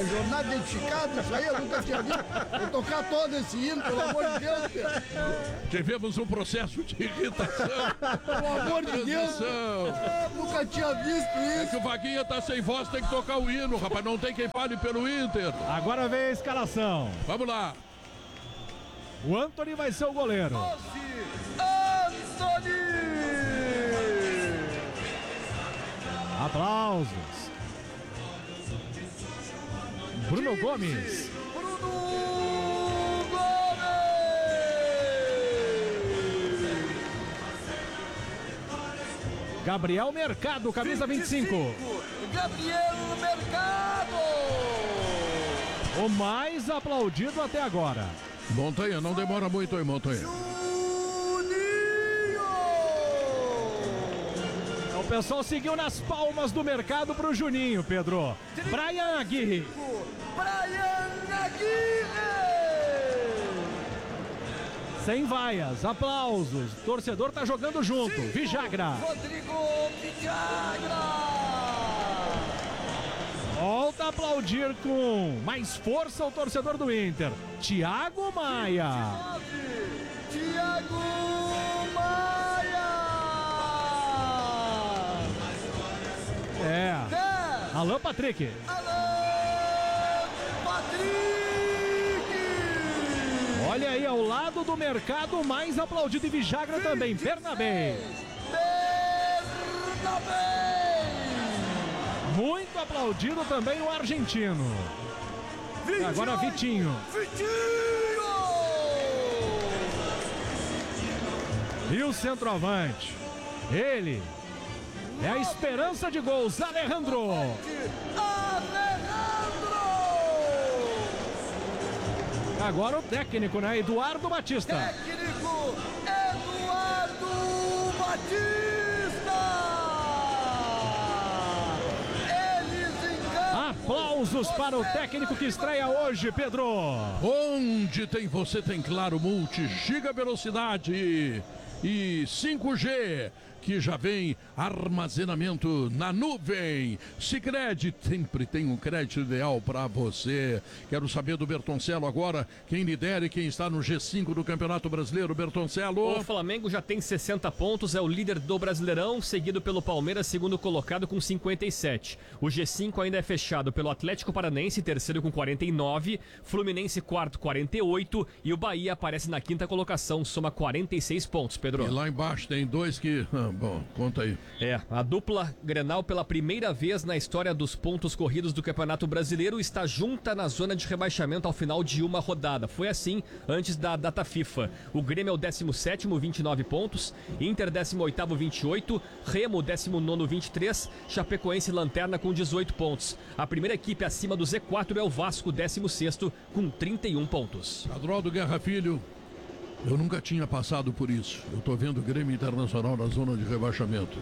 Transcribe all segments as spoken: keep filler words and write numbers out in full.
jornada identificada, isso aí eu nunca tinha visto. Vou tocar todo esse hino, pelo amor de Deus, cara. Tivemos um processo de irritação. Pelo amor de Deus. Ah, nunca tinha visto isso. É que o Vaguinha tá sem voz, tem que tocar o hino, rapaz. Não tem quem fale pelo Inter. Agora vem a escalação. Vamos lá. O Antony vai ser o goleiro. Antony! Aplausos. Bruno Gomes. Bruno Gomes! Gabriel Mercado, camisa vinte e cinco. Gabriel Mercado! O mais aplaudido até agora. Montanha, não demora muito aí, Montanha. O pessoal seguiu nas palmas do Mercado pro Juninho, Pedro. Brian Aguirre. Brian Aguirre! Sem vaias, aplausos. Torcedor tá jogando junto. Cinco, Vijagra. Rodrigo Vijagra! Volta a aplaudir com mais força o torcedor do Inter. Thiago Maia. Thiago Maia! É. dez. Alan Patrick. Alan Patrick! Olha aí ao lado do Mercado, mais aplaudido e Vijagra também. Bernabé. Bernabé! Muito aplaudido também o argentino. Vitinho. Agora Vitinho. Vitinho! E o centroavante. Ele é a esperança de gols, Alejandro. Alejandro! Agora o técnico, né? Eduardo Batista. Técnico Eduardo Batista! Aplausos para o técnico que estreia hoje, Pedro. Onde tem você tem Claro Multi, giga velocidade e cinco G, que já vem armazenamento na nuvem. Sicredi sempre tem um crédito ideal para você. Quero saber do Bertoncello agora, quem lidera e quem está no G cinco do Campeonato Brasileiro. Bertoncello. O Flamengo já tem sessenta pontos, é o líder do Brasileirão, seguido pelo Palmeiras, segundo colocado com cinquenta e sete. O G cinco ainda é fechado pelo Atlético Paranaense, terceiro com quarenta e nove, Fluminense quarto, quarenta e oito, e o Bahia aparece na quinta colocação, soma quarenta e seis pontos, Pedro. E lá embaixo tem dois que... Ah, bom, conta aí. É, a dupla Grenal, pela primeira vez na história dos pontos corridos do Campeonato Brasileiro, está junta na zona de rebaixamento ao final de uma rodada. Foi assim antes da data FIFA. O Grêmio é o décimo sétimo, vinte e nove pontos, Inter décimo oitavo, vinte e oito, Remo décimo nono, vinte e três, Chapecoense lanterna com dezoito pontos. A primeira equipe acima do Z quatro é o Vasco, décimo sexto, com trinta e um pontos. Adroaldo Guerra Filho, eu nunca tinha passado por isso. Eu tô vendo o Grêmio Internacional na zona de rebaixamento.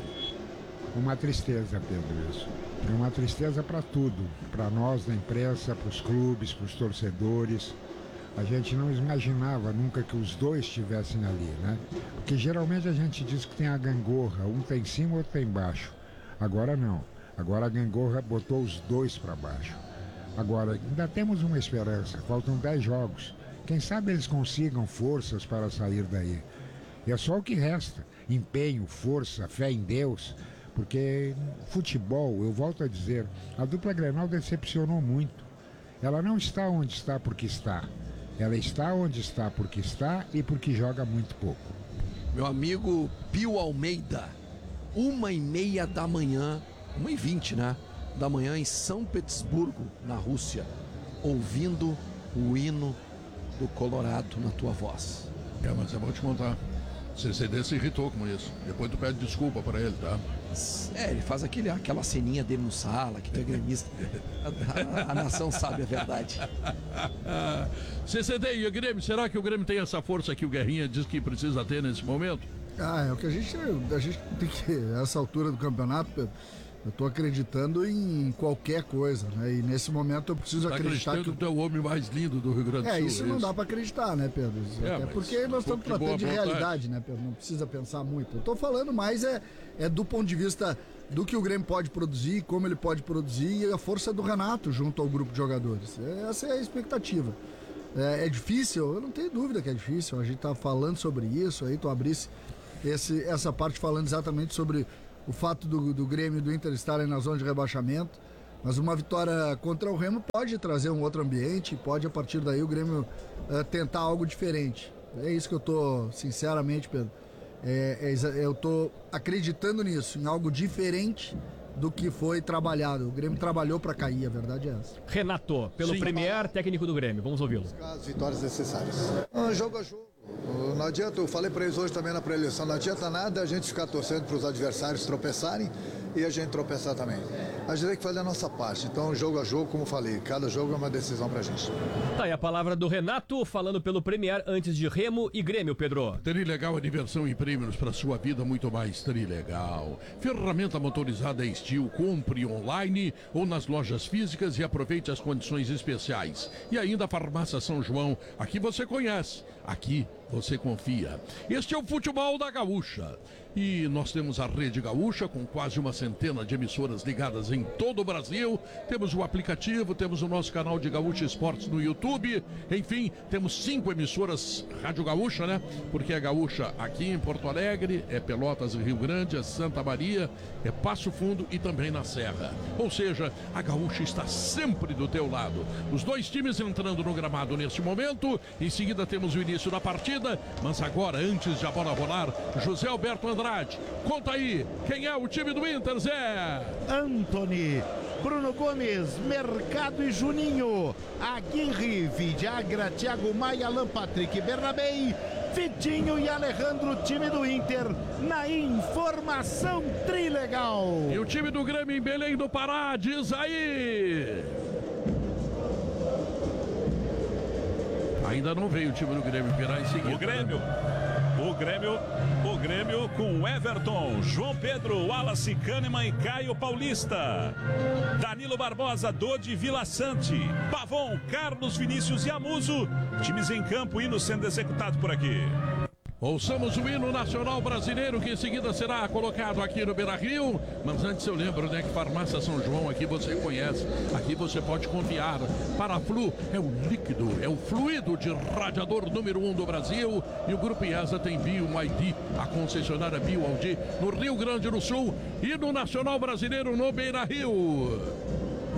Uma tristeza, Pedro, isso. É uma tristeza para tudo. Para nós, da imprensa, para os clubes, para os torcedores. A gente não imaginava nunca que os dois estivessem ali, né? Porque geralmente a gente diz que tem a gangorra, um tem em cima, outro tem embaixo. Agora não. Agora a gangorra botou os dois para baixo. Agora, ainda temos uma esperança. Faltam dez jogos. Quem sabe eles consigam forças para sair daí. E é só o que resta. Empenho, força, fé em Deus. Porque futebol, eu volto a dizer, a dupla Grenal decepcionou muito. Ela não está onde está porque está. Ela está onde está porque está e porque joga muito pouco. Meu amigo Pio Almeida, uma e meia da manhã, uma e vinte, né? Da manhã em São Petersburgo, na Rússia, ouvindo o hino do Colorado na tua voz. É, mas eu vou te contar. C C D se irritou com isso. Depois tu pede desculpa pra ele, tá? É, ele faz aquele, aquela ceninha dele no sala, que tu é gremista. A, a, a nação sabe a verdade. C C D e o Grêmio, será que o Grêmio tem essa força que o Guerrinha diz que precisa ter nesse momento? Ah, é o que a gente, a gente tem que, essa altura do campeonato, Eu tô acreditando em qualquer coisa, né? E nesse momento eu preciso tá acreditar que... tu é o homem mais lindo do Rio Grande do É, Sul. isso não dá para acreditar, né, Pedro? É, Até porque nós estamos tratando de realidade, né, Pedro? Não precisa pensar muito. Eu tô falando mais é, é do ponto de vista do que o Grêmio pode produzir, como ele pode produzir e a força do Renato junto ao grupo de jogadores. Essa é a expectativa. É, é difícil? Eu não tenho dúvida que é difícil. A gente tá falando sobre isso, aí tu abrisse esse, essa parte falando exatamente sobre o fato do, do Grêmio e do Inter estarem na zona de rebaixamento, mas uma vitória contra o Remo pode trazer um outro ambiente, pode a partir daí o Grêmio uh, tentar algo diferente. É isso que eu tô, sinceramente, Pedro, é, é, eu tô acreditando nisso, em algo diferente do que foi trabalhado. O Grêmio trabalhou para cair, a verdade é essa. Renato, pelo Sim. Premier, técnico do Grêmio, vamos ouvi-lo. As vitórias necessárias. Ah, jogo a jogo. Não adianta, eu falei para eles hoje também na pré-eleição, não adianta nada a gente ficar torcendo para os adversários tropeçarem e a gente tropeçar também. A gente tem que fazer a nossa parte. Então, jogo a jogo, como falei, cada jogo é uma decisão pra gente. Tá aí a palavra do Renato, falando pelo Premier antes de Remo e Grêmio, Pedro. Trilegal é diversão e prêmios para sua vida, muito mais Trilegal. Ferramenta motorizada Steel, compre online ou nas lojas físicas e aproveite as condições especiais. E ainda a Farmácia São João, aqui você conhece, aqui você confia. Este é o Futebol da Gaúcha. E nós temos a Rede Gaúcha com quase uma centena de emissoras ligadas em todo o Brasil. Temos o aplicativo, temos o nosso canal de Gaúcha Esportes no YouTube. Enfim, temos cinco emissoras Rádio Gaúcha, né? Porque é Gaúcha aqui em Porto Alegre, é Pelotas e Rio Grande, é Santa Maria, é Passo Fundo e também na Serra. Ou seja, a Gaúcha está sempre do teu lado. Os dois times entrando no gramado neste momento. Em seguida temos o início da partida. Mas agora, antes de a bola rolar, José Alberto Andrade, conta aí, quem é o time do Inter, Zé? Antony, Bruno Gomes, Mercado e Juninho, Aguirre, Vidagra, Thiago Maia, Alan Patrick, Bernabei, Vitinho e Alejandro, time do Inter, na informação Trilegal. E o time do Grêmio em Belém do Pará, diz aí. Ainda não veio o time do Grêmio, virá em seguida. O Grêmio, o Grêmio, o Grêmio com Everton, João Pedro, Wallace, Kahneman e Caio Paulista. Danilo Barbosa, Dodi, Vila Sante, Pavon, Carlos Vinícius e Amuso. Times em campo, hino sendo executado por aqui. Ouçamos o hino nacional brasileiro, que em seguida será colocado aqui no Beira-Rio. Mas antes eu lembro, né, que Farmácia São João aqui você conhece, aqui você pode confiar. Paraflu é o líquido, é o fluido de radiador número um do Brasil. E o Grupo IESA tem Bio I D, a concessionária Bio I D no Rio Grande do Sul e no Nacional Brasileiro no Beira-Rio.